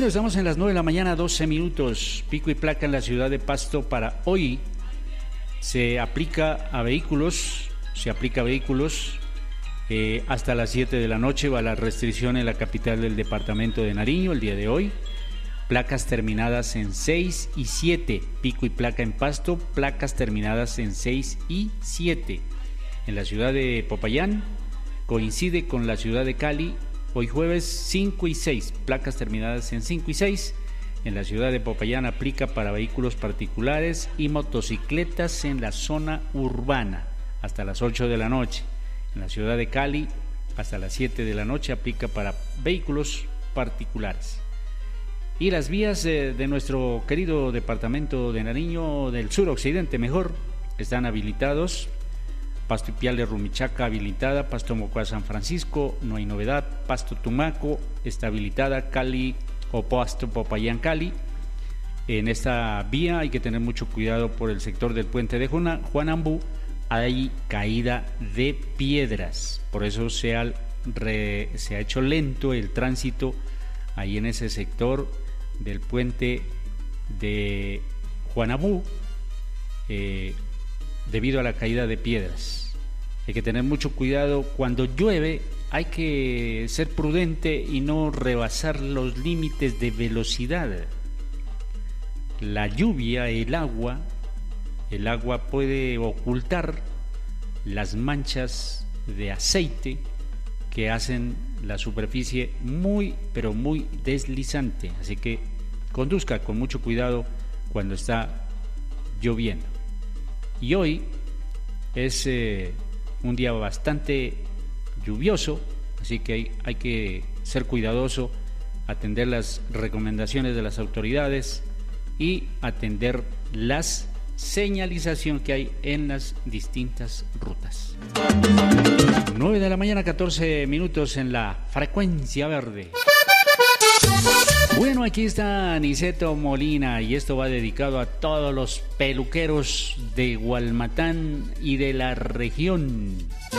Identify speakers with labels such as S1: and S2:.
S1: estamos en las 9 de la mañana, 12 minutos. Pico y placa en la ciudad de Pasto para hoy. Se aplica a vehículos, hasta las 7 de la noche va la restricción en la capital del departamento de Nariño el día de hoy. Placas terminadas en 6 y 7, pico y placa en Pasto, placas terminadas en 6 y 7. En la ciudad de Popayán coincide con la ciudad de Cali, hoy jueves 5 y 6, placas terminadas en 5 y 6. En la ciudad de Popayán aplica para vehículos particulares y motocicletas en la zona urbana hasta las 8 de la noche. En la ciudad de Cali hasta las 7 de la noche aplica para vehículos particulares. Y las vías de nuestro querido departamento de Nariño, del suroccidente mejor, están habilitados. Pasto Ipial de Rumichaca habilitada, Pasto Mocoa San Francisco, no hay novedad. Pasto Tumaco está habilitada, Cali o Pasto Popayán Cali. En esta vía hay que tener mucho cuidado por el sector del puente de Juanambú, hay caída de piedras, por eso se ha hecho lento el tránsito ahí en ese sector del puente de Juanambú debido a la caída de piedras. Hay que tener mucho cuidado cuando llueve, hay que ser prudente y no rebasar los límites de velocidad. La lluvia, el agua puede ocultar las manchas de aceite que hacen la superficie muy, pero muy deslizante. Así que conduzca con mucho cuidado cuando está lloviendo. Y hoy es un día bastante lluvioso, así que hay que ser cuidadoso, atender las recomendaciones de las autoridades y atender las señalización que hay en las distintas rutas. 9 de la mañana, 14 minutos en la frecuencia verde. Bueno, aquí está Aniceto Molina y esto va dedicado a todos los peluqueros de Gualmatán y de la región.